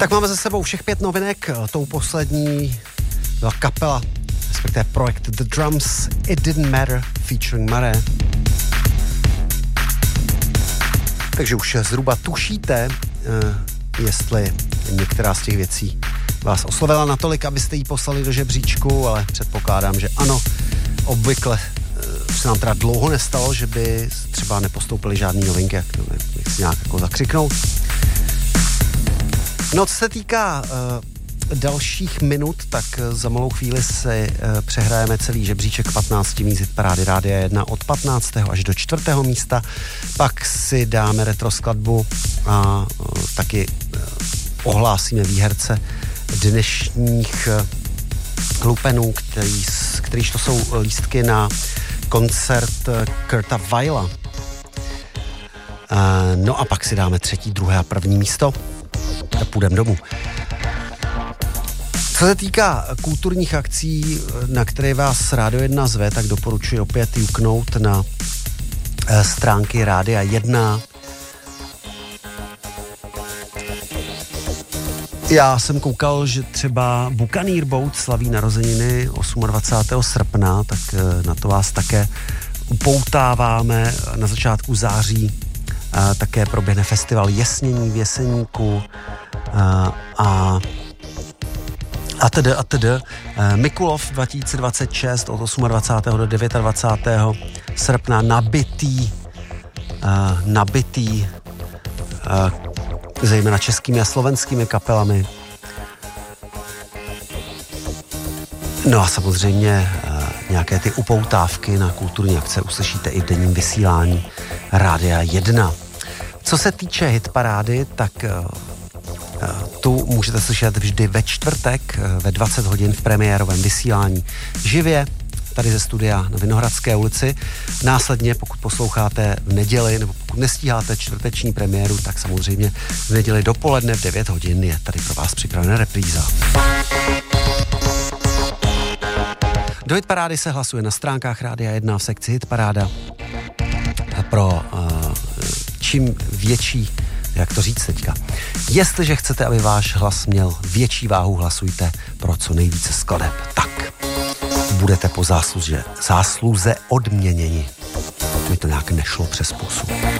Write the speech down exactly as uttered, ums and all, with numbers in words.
Tak máme za sebou všech pět novinek, tou poslední byla kapela, respektive projekt The Drums, It Didn't Matter featuring Mare. Takže už zhruba tušíte, jestli některá z těch věcí vás oslovila natolik, abyste ji poslali do žebříčku, ale předpokládám, že ano. Obvykle se nám teda dlouho nestalo, že by třeba nepostoupily žádný novinky, jak to nechci nějak jako zakřiknout. No, co se týká uh, dalších minut, tak uh, za malou chvíli si uh, přehrajeme celý žebříček patnácti míst parády Rádia jedna od patnáctého až do čtvrtého místa. Pak si dáme retro skladbu a uh, taky uh, ohlásíme výherce dnešních uh, lupenů, který, kterýž to jsou lístky na koncert uh, Kurta Weila. Uh, no a pak si dáme třetí, druhé a první místo. A půjdeme domů. Co se týká kulturních akcí, na které vás Rádio jedna zve, tak doporučuji opět juknout na stránky Rádia jedna. Já jsem koukal, že třeba Buccaneer Boat slaví narozeniny dvacátého osmého srpna, tak na to vás také upoutáváme. Na začátku září a také proběhne festival Jesnění v Jeseníku a, a a tedy a tedy. Mikulov dva tisíce dvacet šest od dvacátého osmého do dvacátého devátého srpna nabitý, a, nabitý a, zejména českými a slovenskými kapelami. No a samozřejmě a, nějaké ty upoutávky na kulturní akce uslyšíte i v denním vysílání Rádia jedna. Co se týče hitparády, tak uh, tu můžete slyšet vždy ve čtvrtek ve dvacet hodin v premiérovém vysílání živě, tady ze studia na Vinohradské ulici. Následně, pokud posloucháte v neděli, nebo pokud nestíháte čtvrteční premiéru, tak samozřejmě v neděli dopoledne v devět hodin je tady pro vás připravena repríza. Do hitparády se hlasuje na stránkách Rádia jedna v sekci Hitparáda. Pro uh, čím větší, jak to říct teďka, jestliže chcete, aby váš hlas měl větší váhu, hlasujte pro co nejvíce skladeb. Tak budete po zásluze, zásluze odměněni. Mi to nějak nešlo přes pusu.